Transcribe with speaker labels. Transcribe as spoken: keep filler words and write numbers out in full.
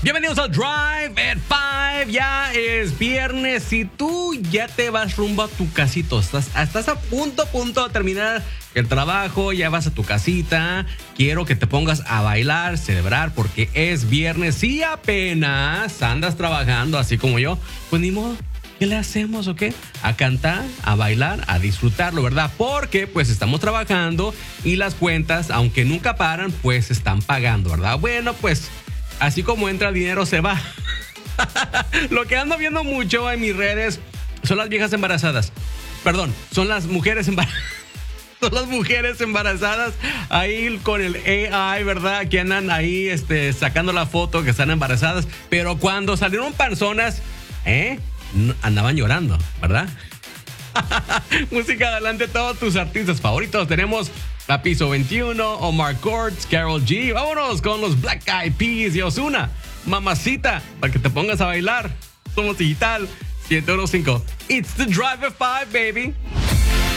Speaker 1: Bienvenidos al Drive at Five. Ya es viernes y tú ya te vas rumbo a tu casito. Estás, estás a punto, punto de terminar el trabajo. Ya vas a tu casita. Quiero que te pongas a bailar, celebrar, porque es viernes y apenas andas trabajando así como yo. Pues ni modo. ¿Qué le hacemos o qué? A cantar, a bailar, a disfrutarlo, ¿verdad? Porque pues estamos trabajando y las cuentas, aunque nunca paran, pues están pagando, ¿verdad? Bueno, pues así como entra el dinero se va. Lo que ando viendo mucho en mis redes son las viejas embarazadas. Perdón, son las mujeres embarazadas. Son las mujeres embarazadas ahí con el A I, ¿verdad? Que andan ahí este, sacando la foto que están embarazadas. Pero cuando salieron panzonas, ¿eh? Andaban llorando, ¿verdad? Música adelante, todos tus artistas favoritos. Tenemos a Piso veintiuno, Omar Courtz, Karol G. Vámonos con los Black Eyed Peas y Ozuna. Mamacita, para que te pongas a bailar. Somos Digital siete uno cinco. It's the Drive at Five, baby.